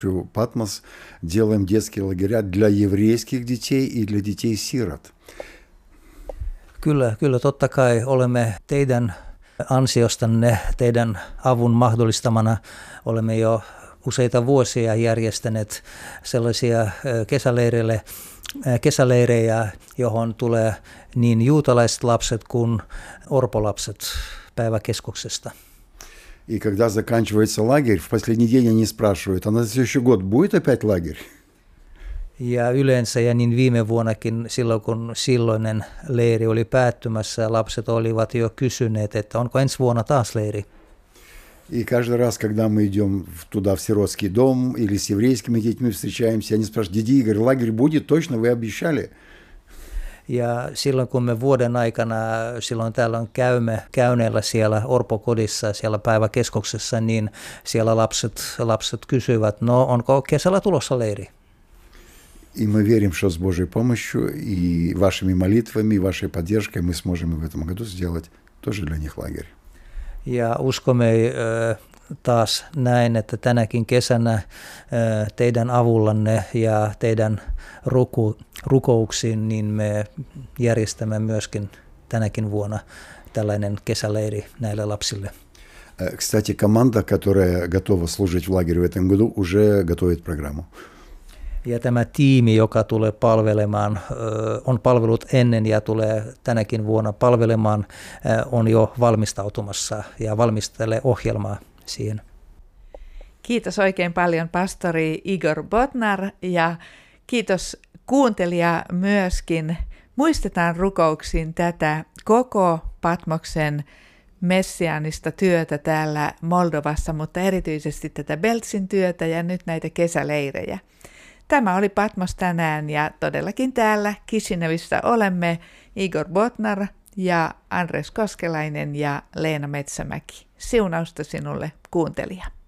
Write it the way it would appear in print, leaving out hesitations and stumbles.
Patmos делаем детские лагеря для еврейских детей и для детей-сирот. Kyllä, totta kai olemme teidän ansiostanne, teidän avun mahdollistamana, olemme jo useita vuosia järjestäneet sellaisia kesäleirejä, johon tulee niin juutalaiset lapset kuin orpolapset päiväkeskuksesta. И когда заканчивается лагерь, в последний день они спрашивают, а на следующий год будет опять лагерь? Ja yleensä ja niin viime vuonnakin silloin, kun silloinen leiri oli päättymässä, lapset olivat jo kysyneet, että onko ensi vuonna taas leiri. И каждый раз, когда мы идем туда, в сиротский дом, или с еврейскими детьми встречаемся, они спрашивают, дядя Игорь, лагерь будет точно, вы обещали? Ja silloin kun me vuoden aikana, silloin täällä käyneellä siellä orpokodissa, siellä päiväkeskuksessa, niin siellä lapset kysyvät, no onko kesällä tulossa leiri? И мы верим, что с Божьей помощью и вашими молитвами, и вашей поддержкой мы сможем в этом году сделать тоже для них лагерь. Ja uskomme taas näin, että tänäkin kesänä teidän avullanne ja teidän rukouksiin, niin me järjestämme myöskin tänäkin vuonna tällainen kesäleiri näille lapsille. Кстати, команда, которая готова служить в лагере в этом году, уже готовит программу. Ja tämä tiimi, joka tulee palvelemaan, on palvelut ennen ja tulee tänäkin vuonna palvelemaan, on jo valmistautumassa ja valmistelee ohjelmaa siihen. Kiitos oikein paljon pastori Igor Bodnar ja kiitos kuuntelija myöskin. Muistetaan rukouksin tätä koko Patmoksen messiaanista työtä täällä Moldovassa, mutta erityisesti tätä Beltsin työtä ja nyt näitä kesäleirejä. Tämä oli Patmos tänään ja todellakin täällä Kishinevissä olemme Igor Bodnar ja Andres Koskelainen ja Leena Metsämäki. Siunausta sinulle kuuntelija.